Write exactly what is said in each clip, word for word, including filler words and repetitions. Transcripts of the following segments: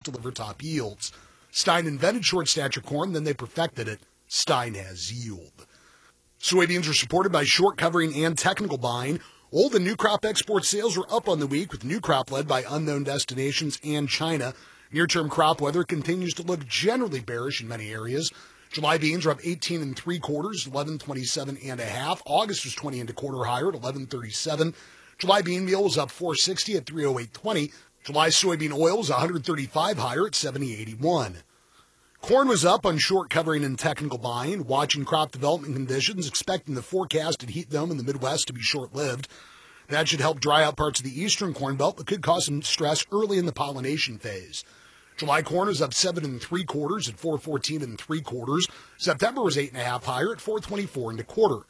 deliver top yields. Stein invented short stature corn, then they perfected it. Stein has yield. Soybeans are supported by short covering and technical buying. Old and new crop export sales were up on the week, with new crop led by unknown destinations and China. Near-term crop weather continues to look generally bearish in many areas. July beans are up eighteen and three quarters, eleven twenty-seven and a half. August was twenty and a quarter higher at eleven thirty-seven. July bean meal was up four sixty at three oh eight twenty. July soybean oil was one thirty-five higher at seventy eighty-one. Corn was up on short covering and technical buying, watching crop development conditions, expecting the forecasted heat dome in the Midwest to be short-lived. That should help dry out parts of the eastern corn belt, but could cause some stress early in the pollination phase. July corn was up seven and three quarters at four fourteen and three quarters. September was eight and a half higher at four twenty-four and a quarter.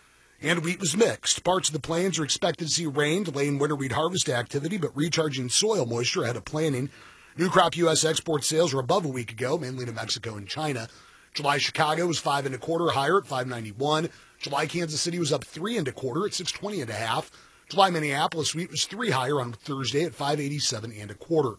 And wheat was mixed. Parts of the plains are expected to see rain, delaying winter wheat harvest activity, but recharging soil moisture ahead of planting. New crop U S export sales were above a week ago, mainly to Mexico and China. July Chicago was five and a quarter higher at five ninety-one. July Kansas City was up three and a quarter at six twenty and a half. July Minneapolis wheat was three higher on Thursday at five eighty-seven and a quarter.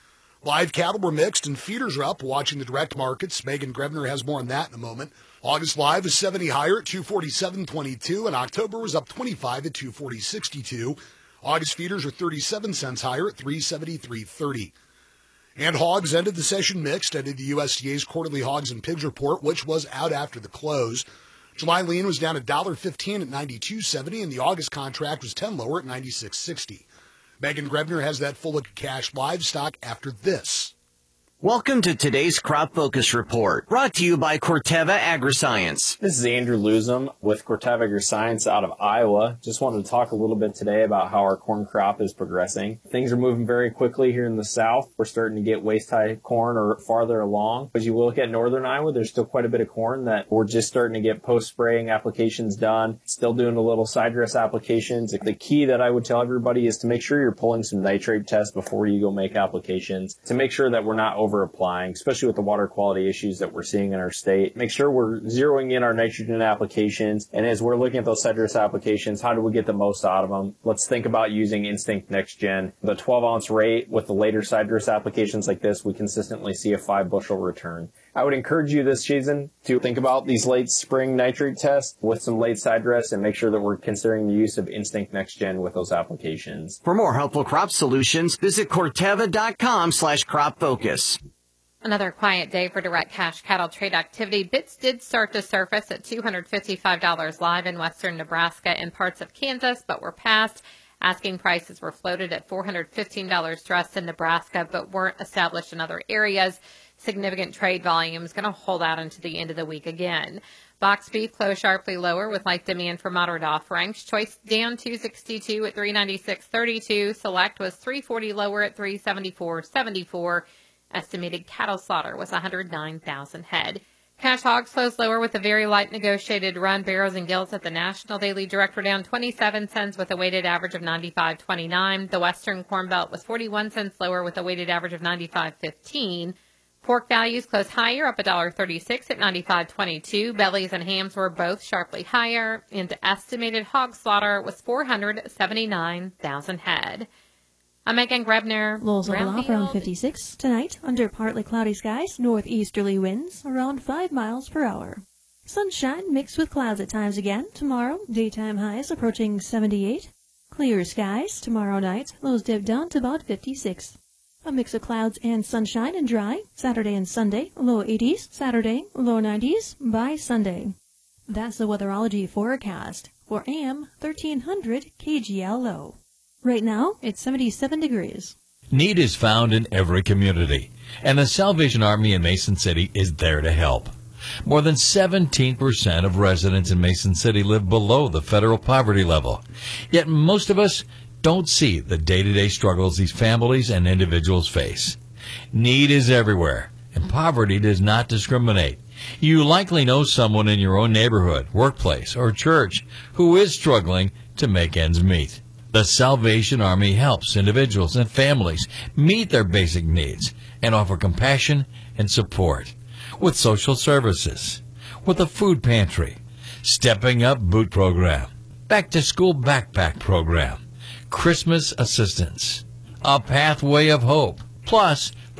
Live cattle were mixed and feeders are up, watching the direct markets. Megan Grebner has more on that in a moment. August live was seventy higher at two forty-seven twenty-two, and October was up twenty-five at two forty sixty-two. August feeders are thirty-seven cents higher at three seventy-three thirty. And hogs ended the session mixed, ended the U S D A's quarterly hogs and pigs report, which was out after the close. July lean was down one dollar fifteen at ninety-two seventy, and the August contract was ten lower at ninety-six sixty. Megan Grebner has that full look at cash livestock after this. Welcome to today's Crop Focus Report, brought to you by Corteva Agriscience. This is Andrew Luzum with Corteva Agriscience out of Iowa. Just wanted to talk a little bit today about how our corn crop is progressing. Things are moving very quickly here in the south. We're starting to get waist-high corn or farther along. As you look at northern Iowa, there's still quite a bit of corn that we're just starting to get post-spraying applications done. Still doing a little side dress applications. The key that I would tell everybody is to make sure you're pulling some nitrate tests before you go make applications to make sure that we're not over applying, especially with the water quality issues that we're seeing in our state. Make sure we're zeroing in our nitrogen applications, and as we're looking at those citrus applications, how do we get the most out of them? Let's think about using Instinct Next Gen. The twelve ounce rate with the later citrus applications like this, we consistently see a five bushel return. I would encourage you this season to think about these late spring nitrate tests with some late side dress and make sure that we're considering the use of Instinct Next Gen with those applications. For more helpful crop solutions, visit Corteva.com slash crop focus. Another quiet day for direct cash cattle trade activity. Bits did start to surface at two hundred fifty-five dollars live in western Nebraska and parts of Kansas, but were passed. Asking prices were floated at four hundred fifteen dollars dressed in Nebraska, but weren't established in other areas. Significant trade volume is going to hold out into the end of the week again. Box beef closed sharply lower with light demand for moderate offerings. Choice down two sixty-two at three ninety-six thirty-two. Select was three forty lower at three seventy-four seventy-four. Estimated cattle slaughter was one hundred nine thousand head. Cash hogs closed lower with a very light negotiated run. Barrows and gills at the National Daily Direct were down twenty-seven cents with a weighted average of ninety-five twenty-nine. The Western Corn Belt was forty-one cents lower with a weighted average of ninety-five fifteen. Pork values closed higher, up one dollar thirty-six at ninety-five twenty-two. Bellies and hams were both sharply higher, and estimated hog slaughter was four hundred seventy-nine thousand head. I'm Megan Grebner. Lows level off around fifty-six. Tonight, under partly cloudy skies, northeasterly winds around five miles per hour. Sunshine mixed with clouds at times again. Tomorrow, daytime highs approaching seventy-eight. Clear skies tomorrow night. Lows dip down to about fifty-six. A mix of clouds and sunshine and dry. Saturday and Sunday, low eighties. Saturday, low nineties by Sunday. That's the weatherology forecast for A M thirteen hundred K G L O. Right now, it's seventy-seven degrees. Need is found in every community, and the Salvation Army in Mason City is there to help. More than seventeen percent of residents in Mason City live below the federal poverty level. Yet most of us don't see the day-to-day struggles these families and individuals face. Need is everywhere, and poverty does not discriminate. You likely know someone in your own neighborhood, workplace, or church who is struggling to make ends meet. The Salvation Army helps individuals and families meet their basic needs and offer compassion and support with social services, with a food pantry, Stepping Up Boot Program, Back to School Backpack Program, Christmas Assistance, A Pathway of Hope, plus the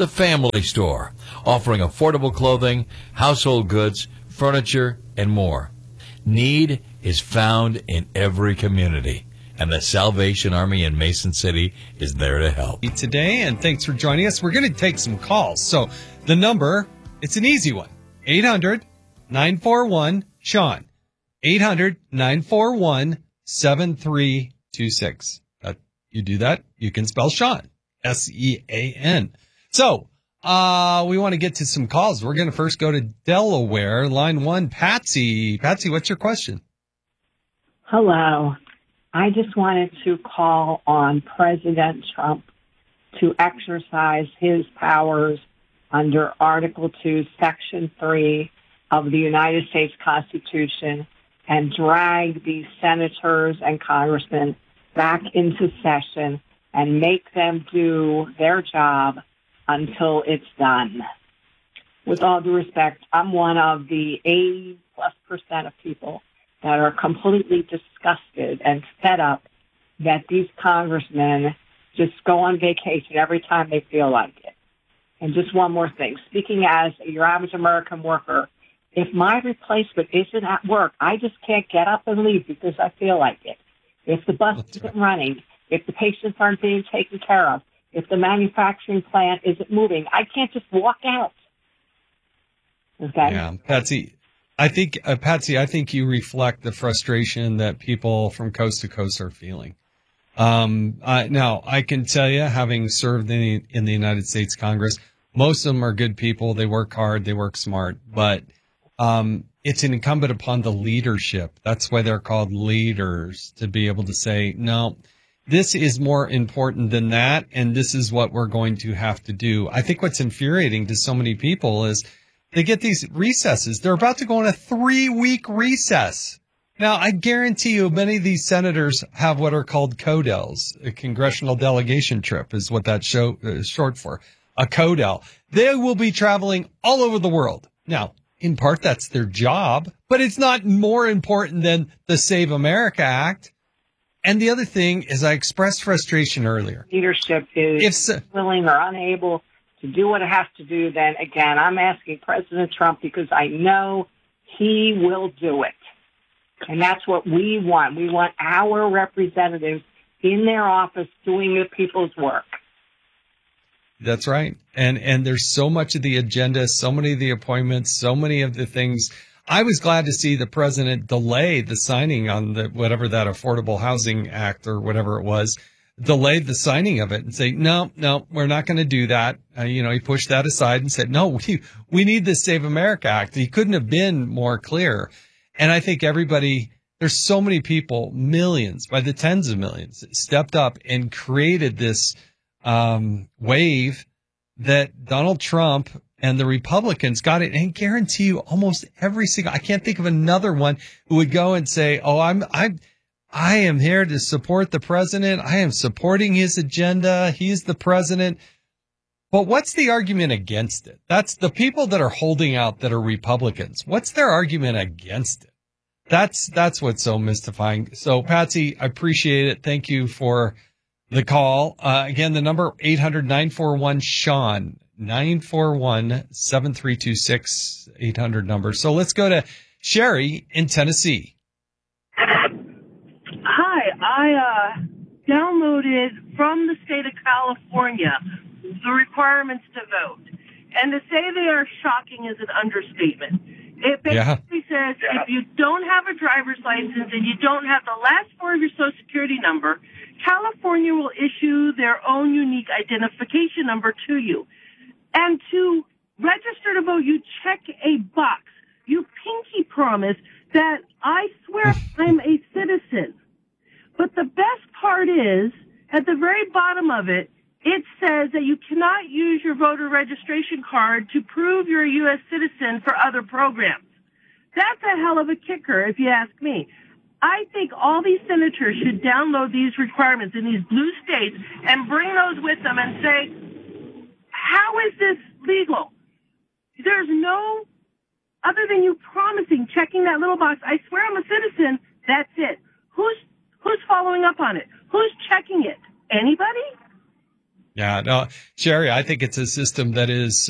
The Family Store, offering affordable clothing, household goods, furniture, and more. Need is found in every community, and the Salvation Army in Mason City is there to help. Today, and thanks for joining us. We're going to take some calls. So the number, it's an easy one, eight hundred, nine four one, Sean, eight hundred, nine four one, seven three two six. Uh, you do that, you can spell Sean, S E A N. So uh, we want to get to some calls. We're going to first go to Delaware, line one, Patsy. Patsy, what's your question? Hello. I just wanted to call on President Trump to exercise his powers under Article two, Section three of the United States Constitution and drag these senators and congressmen back into session and make them do their job until it's done. With all due respect, I'm one of the eighty plus percent of people that are completely disgusted and fed up that these congressmen just go on vacation every time they feel like it. And just one more thing, speaking as your average American worker, if my replacement isn't at work, I just can't get up and leave because I feel like it. If the bus That's isn't right. running, if the patients aren't being taken care of, if the manufacturing plant isn't moving, I can't just walk out. Okay? Yeah, Patsy, I think, uh, Patsy, I think you reflect the frustration that people from coast to coast are feeling. Um, uh, now, I can tell you, having served in the, in the United States Congress, most of them are good people. They work hard. They work smart. But um, it's incumbent upon the leadership. That's why they're called leaders, to be able to say, no, this is more important than that, and this is what we're going to have to do. I think what's infuriating to so many people is they get these recesses. They're about to go on a three-week recess. Now, I guarantee you many of these senators have what are called CODELs. A congressional delegation trip is what that show is short for. A CODEL. They will be traveling all over the world. Now, in part, that's their job, but it's not more important than the Save America Act. And the other thing is I expressed frustration earlier. Leadership is If so, willing or unable to do what it has to do, then again, I'm asking President Trump because I know he will do it. And that's what we want. We want our representatives in their office doing the people's work. That's right. And and there's so much of the agenda, so many of the appointments, so many of the things. I was glad to see the president delay the signing on the whatever that Affordable Housing Act or whatever it was, delayed the signing of it and say, no, no, we're not going to do that. Uh, you know, he pushed that aside and said, no, we, we need the Save America Act. He couldn't have been more clear. And I think everybody, there's so many people, millions, by the tens of millions, stepped up and created this um, wave that Donald Trump and the Republicans got it. And I guarantee you almost every single, I can't think of another one who would go and say, oh, I'm, I'm, I am here to support the president. I am supporting his agenda. He's the president. But what's the argument against it? That's the people that are holding out that are Republicans. What's their argument against it? That's, that's what's so mystifying. So Patsy, I appreciate it. Thank you for the call. Uh, again, the number eight hundred, nine four one, Sean, nine four one, seven three two six, eight hundred number. So let's go to Sherry in Tennessee. Hi, I uh, downloaded from the state of California the requirements to vote. And to say they are shocking is an understatement. It basically yeah. says yeah. if you don't have a driver's license and you don't have the last four of your Social Security number, California will issue their own unique identification number to you. And to register to vote, you check a box. You pinky promise that I swear I'm a citizen. But the best part is, at the very bottom of it, it says that you cannot use your voter registration card to prove you're a U S citizen for other programs. That's a hell of a kicker, if you ask me. I think all these senators should download these requirements in these blue states and bring those with them and say, how is this legal? There's no, other than you promising, checking that little box, I swear I'm a citizen, that's it. Who's, who's following up on it? Who's checking it? Anybody? Yeah, no, Sherry, I think it's a system that is